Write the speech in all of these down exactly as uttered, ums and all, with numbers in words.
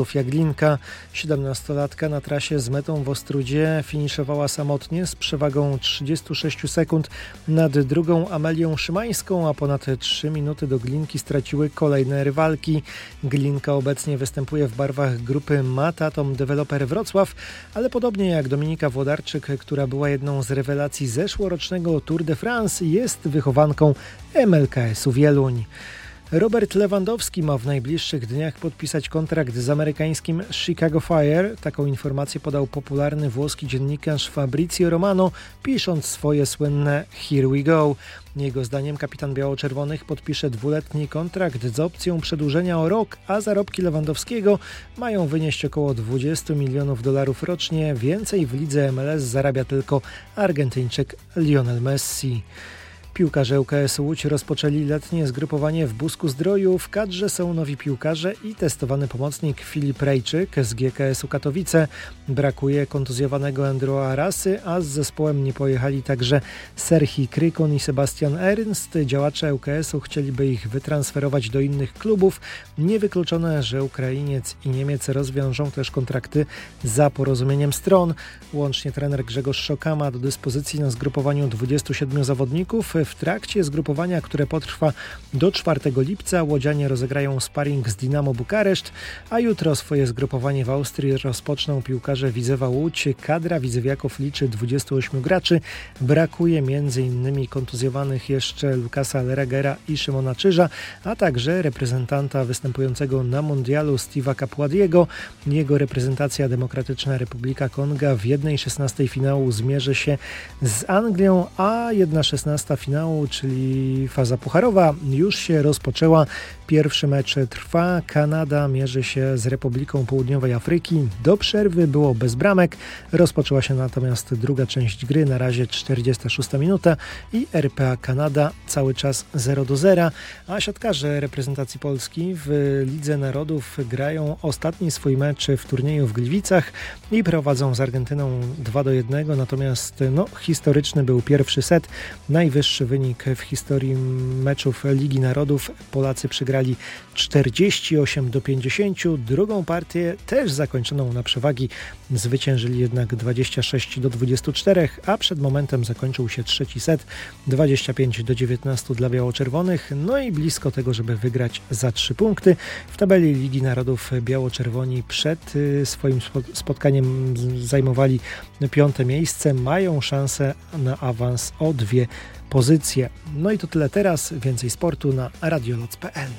Zofia Glinka, siedemnastolatka na trasie z metą w Ostródzie, finiszowała samotnie z przewagą trzydzieści sześć sekund nad drugą Amelią Szymańską, a ponad trzy minuty do Glinki straciły kolejne rywalki. Glinka obecnie występuje w barwach grupy Matatom Developer Wrocław, ale podobnie jak Dominika Włodarczyk, która była jedną z rewelacji zeszłorocznego Tour de France, jest wychowanką M L K S u Wieluń. Robert Lewandowski ma w najbliższych dniach podpisać kontrakt z amerykańskim Chicago Fire. Taką informację podał popularny włoski dziennikarz Fabrizio Romano, pisząc swoje słynne Here we go. Jego zdaniem kapitan biało-czerwonych podpisze dwuletni kontrakt z opcją przedłużenia o rok, a zarobki Lewandowskiego mają wynieść około dwadzieścia milionów dolarów rocznie. Więcej w lidze M L S zarabia tylko Argentyńczyk Lionel Messi. Piłkarze U K S Łódź rozpoczęli letnie zgrupowanie w Busku-Zdroju. W kadrze są nowi piłkarze i testowany pomocnik Filip Rejczyk z G K S u Katowice. Brakuje kontuzjowanego Andrew Arasy, a z zespołem nie pojechali także Serhii Krykon i Sebastian Ernst. Działacze U K S u chcieliby ich wytransferować do innych klubów. Niewykluczone, że Ukrainiec i Niemiec rozwiążą też kontrakty za porozumieniem stron. Łącznie trener Grzegorz Szoka ma do dyspozycji na zgrupowaniu dwudziestu siedmiu zawodników. W trakcie zgrupowania, które potrwa do czwartego lipca, łodzianie rozegrają sparring z Dinamo Bukareszt, a jutro swoje zgrupowanie w Austrii rozpoczną piłkarze Widzewa Łódź. Kadra widzewiaków liczy dwudziestu ośmiu graczy. Brakuje m.in. kontuzjowanych jeszcze Lukasa Leragera i Szymona Czyża, a także reprezentanta występującego na mundialu Steve'a Kapuadiego. Jego reprezentacja Demokratyczna Republika Konga w jednej szesnastej finału zmierzy się z Anglią, a jedna szesnasta finału, czyli faza pucharowa, już się rozpoczęła. Pierwszy mecz trwa. Kanada mierzy się z Republiką Południowej Afryki. Do przerwy było bez bramek. Rozpoczęła się natomiast druga część gry. Na razie czterdziesta szósta minuta i R P A Kanada cały czas zero do zera. A siatkarze reprezentacji Polski w Lidze Narodów grają ostatni swój mecz w turnieju w Gliwicach i prowadzą z Argentyną dwa do jednego. Natomiast no, historyczny był pierwszy set. Najwyższy wynik w historii meczów Ligi Narodów. Polacy przegrali czterdzieści osiem do pięćdziesięciu. Drugą partię, też zakończoną na przewagi, zwyciężyli jednak dwadzieścia sześć do dwudziestu czterech, a przed momentem zakończył się trzeci set dwadzieścia pięć do dziewiętnastu dla biało-czerwonych. No i blisko tego, żeby wygrać za trzy punkty. W tabeli Ligi Narodów biało-czerwoni przed swoim spotkaniem zajmowali piąte miejsce. Mają szansę na awans o dwie pozycje. No i to tyle teraz. Więcej sportu na radioloc kropka p l.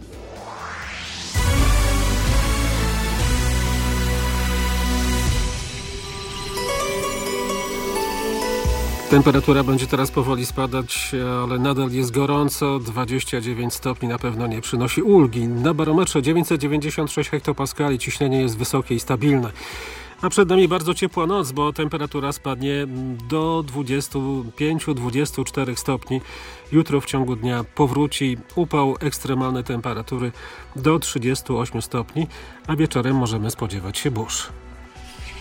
Temperatura będzie teraz powoli spadać, ale nadal jest gorąco. dwadzieścia dziewięć stopni na pewno nie przynosi ulgi. Na barometrze dziewięćset dziewięćdziesiąt sześć hektopaskali, ciśnienie jest wysokie i stabilne. A przed nami bardzo ciepła noc, bo temperatura spadnie do dwudziestu pięciu do dwudziestu czterech stopni. Jutro w ciągu dnia powróci upał, ekstremalne temperatury do trzydziestu ośmiu stopni, a wieczorem możemy spodziewać się burz.